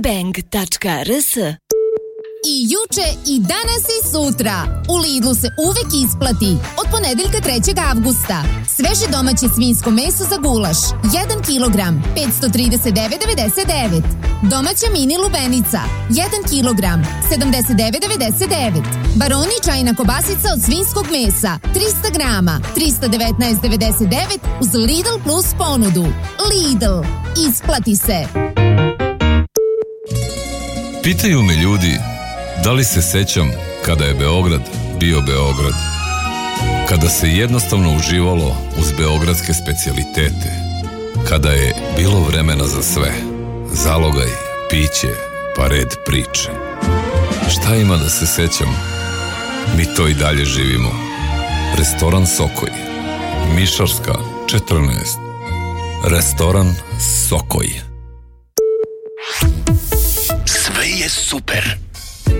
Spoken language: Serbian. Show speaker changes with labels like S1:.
S1: bang.rs.
S2: I juče i danas i sutra u Lidlu se uvek isplati. Od ponedeljka 3. avgusta sveže domaće svinjsko meso za gulaš 1 kilogram 539,99. Domaća mini lubenica 1 kilogram 79,99. Baroni čajna kobasica od svinjskog mesa 300 grama 319,99 uz Lidl Plus ponudu. Lidl, isplati se.
S3: Pitaju me ljudi da li se sećam kada je Beograd bio Beograd, kada se jednostavno uživalo uz beogradske specijalitete, kada je bilo vremena za sve, zalogaj, piće, pa red priče. Šta ima da se sećam? Mi to i dalje živimo. Restoran Sokoj, Mišarska 14. Restoran Sokoj.
S4: Sve je super.